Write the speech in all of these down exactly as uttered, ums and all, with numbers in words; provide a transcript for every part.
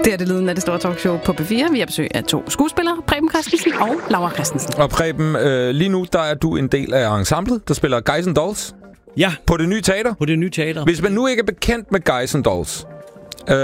Det er det lyden af det store talkshow på P fire. Vi har besøg af to skuespillere, Preben Christensen og Laura Christensen. Og Preben, øh, lige nu der er du en del af ensemblet, der spiller Guys and Dolls. Ja. På det nye teater. På det nye teater. Hvis man nu ikke er bekendt med Guys and Dolls, øh,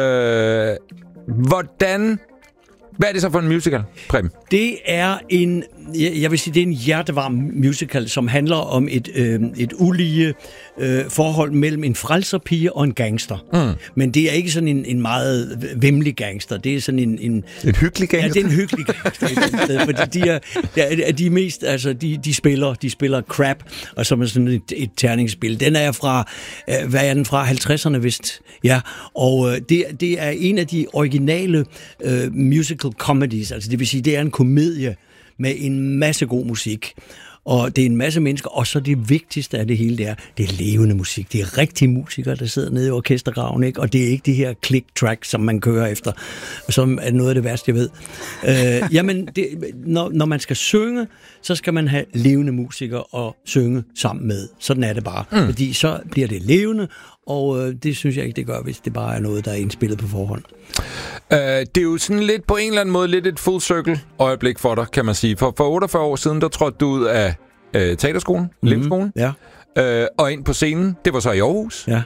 hvordan... Hvad er det så for en musical, Preben? Det er en, jeg vil sige, det er en hjertevarm musical, som handler om et, øh, et ulige øh, forhold mellem en frelserpige og en gangster. Mm. Men det er ikke sådan en, en meget væmmelig gangster. Det er sådan en... En, en hyggelig gangster? Ja, det er en hyggelig gangster. Fordi de er, er de mest, altså, de, de spiller, de spiller crap, og som er sådan et, et terningsspil. Den er fra, øh, hvad er den fra? halvtredserne vist. Ja, og øh, det, det er en af de originale øh, musical comedies, altså det vil sige, det er en komedie med en masse god musik, og det er en masse mennesker, og så det vigtigste af det hele, det er, det er levende musik. Det er rigtige musikere, der sidder nede i orkestergraven, ikke? Og det er ikke de her click-track, som man kører efter, som er noget af det værste, jeg ved. øh, jamen, det, når, når man skal synge, så skal man have levende musikere og synge sammen med. Sådan er det bare. Mm. Fordi så bliver det levende, og øh, det synes jeg ikke, det gør, hvis det bare er noget, der er indspillet på forhånd. Uh, det er jo sådan lidt på en eller anden måde lidt et full circle øjeblik for dig, kan man sige. For, for otteogfyrre år siden, der trådte du ud af uh, teaterskolen, mm-hmm. Lemskolen, ja. uh, og ind på scenen. Det var så i Aarhus. Ja.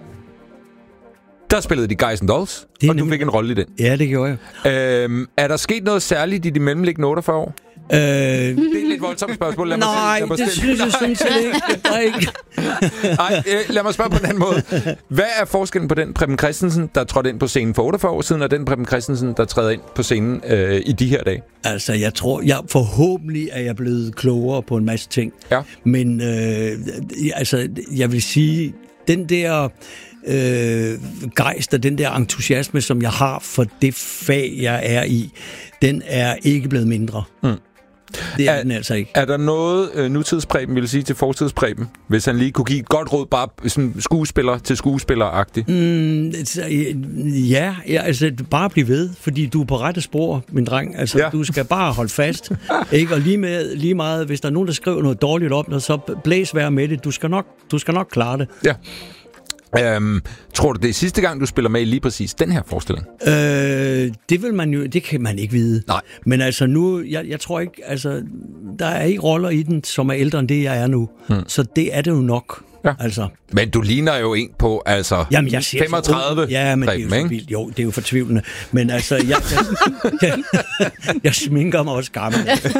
Der spillede de Guys and Dolls, og du nemlig... fik en rolle i den. Ja, det gjorde jeg. Uh, er der sket noget særligt i de mellemliggende otteogfyrre år? Øh... Det er et lidt voldsomt spørgsmål. Lad Nej, mig det synes jeg sådan set ikke. Nej, lad mig spørge på den anden måde. Hvad er forskellen på den Preben Christensen, der trådte ind på scenen for otteogfyrre år siden, og den Preben Christensen, der træder ind på scenen øh, i de her dage? Altså, jeg tror, jeg forhåbentlig er jeg blevet klogere på en masse ting. Ja. Men øh, altså, jeg vil sige, den der øh, gejst og den der entusiasme, som jeg har for det fag, jeg er i, den er ikke blevet mindre. Mm. Det er, er den altså ikke. Er der noget, øh, nutidspreben vil sige til fortidspreben, hvis han lige kunne give et godt råd, bare sådan skuespiller til skuespiller-agtigt? Mm, ja, ja, altså bare bliv ved, fordi du er på rette spor, min dreng. Altså, ja. Du skal bare holde fast. Ikke? Og lige, med, lige meget, hvis der er nogen, der skriver noget dårligt om dig, så blæs vær med det. Du skal nok, du skal nok klare det. Ja. Øhm, tror du, det er sidste gang, du spiller med i lige præcis den her forestilling? Øh, det vil man jo, det kan man ikke vide. Nej. Men altså nu, jeg, jeg tror ikke, altså, der er ikke roller i den, som er ældre end det, jeg er nu. Hmm. Så det er det jo nok. Ja. Altså. Men du ligner jo en på, altså, jamen, jeg siger femogtredive. Ja, men Preben, det er jo så vildt. Jo, det er jo fortvivlende. Men altså, jeg, jeg, jeg, jeg sminker mig også gammel.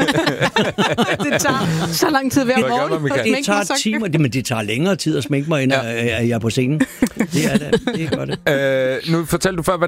Det tager så lang tid hver morgen. Det tager timer, det, men det tager længere tid at sminke mig, end ja. at jeg er på scenen. Det er det. Det gør det. Øh, nu fortalte du før,